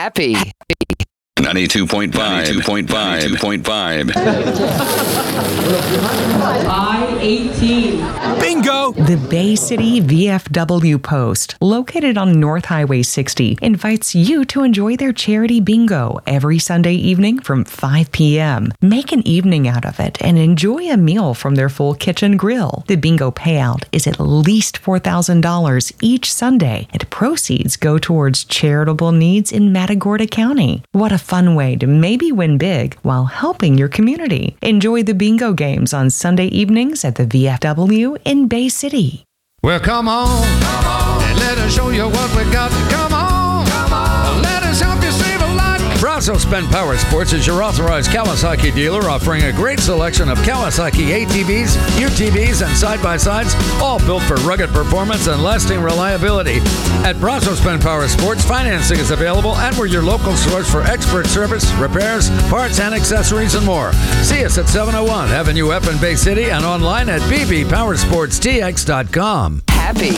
Happy. 92.5. I-18. Bingo! The Bay City VFW Post, located on North Highway 60, invites you to enjoy their charity bingo every Sunday evening from 5 p.m. Make an evening out of it and enjoy a meal from their full kitchen grill. The bingo payout is at least $4,000 each Sunday, and proceeds go towards charitable needs in Matagorda County. What a fun way to maybe win big while helping your community. Enjoy the bingo games on Sunday evenings at the VFW in Bay City. Well, come on, and let us show you what we got. Come on, let us help you save a lot. Brazos Penn Power Sports is your authorized Kawasaki dealer, offering a great selection of Kawasaki ATVs, UTVs, and side-by-sides, all built for rugged performance and lasting reliability. At Brazos Penn Power Sports, financing is available, and we're your local source for expert service, repairs, parts, and accessories, and more. See us at 701 Avenue F in Bay City and online at bbpowersportstx.com. Happy.